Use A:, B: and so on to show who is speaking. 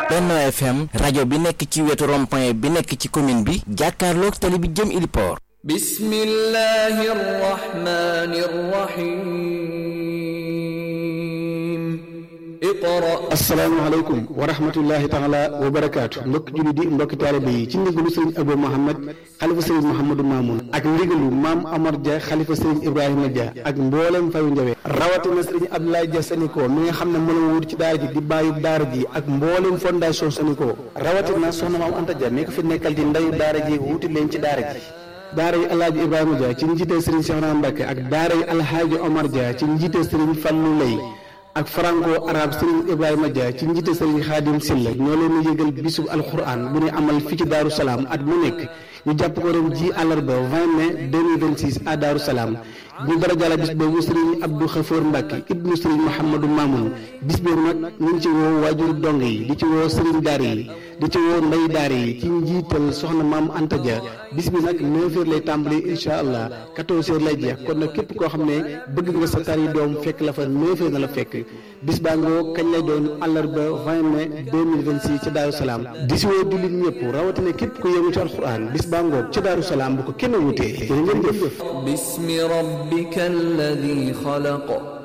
A: Benno FM rajo bi nekk ci wetu rond-point bi nekk ci commune bi jàkkaarloog tali bi jëm Iliport.
B: Bismillahir Rahmanir Rahim.
C: asalaamaaleykum wa rahmatullahi taala wa barakaatu mbokki julli di mbokki taalibe yi ci ndigalu sëriñ Abou Mohamed xalifa sëriñ Mouhamadou Mamoun ak ndigalu maam Amar Dia xalifa sëriñ Ibrahima Dia ak mboolem fayu njawe rawatina sëriñ Abdoulaye Dia Saniko mi nga xam ne moo la wut ci daara ji di bàyyi daara ji ak mboolem fondation Saniko rawatina soxna maam Anta Dia mi ko fi nekkal di ndeyu daara ji wuti leen ci daara ji daara yi Alhaaji Ibrahima Dia ci njiital sëriñ Cheikhouna Mbacké ak daara yi Alhaaji Omar Dia ci njiital sëriñ Fallou Lay ak franco arabe Serigne Ibrahima Dia ci njiite Serigne Khadim Silla ñoo leen di yëgal bisub alquran bu ñu amal fii ci Daaru Salaam at mu nekk ñu jàpp ko ren ji àllarba 20 mai 2026 à Daaru Salaam ñu dara jàll bis boobu Serigne Abdou Khafour Mbacke ibnu Serigne Mouhamadou Mamoun bis boobu nag ñu ngi ci woo waajur dong yi di ci woo Serigne daara yi di ci woo ndey daara yi ci njiital soxna maam Anta Dia bis bi nag 9h lay tàmbali incha allah 14h lay jeex kon nag képp koo xam ne bëgg nga sa tari doom fekk la fa 9h na la fekk bis baa ngoo kañ lay doon àllarba 20 mai 2026 ci Daaru Salaam di si woo jullit ñëpp rawatina képp ku yëngu ci alxuraan bis baa ngoo ci Daaru Salaam bu ko kenn wutee jërë ngeen jëf.
B: Bismi rabbika alladi xalaq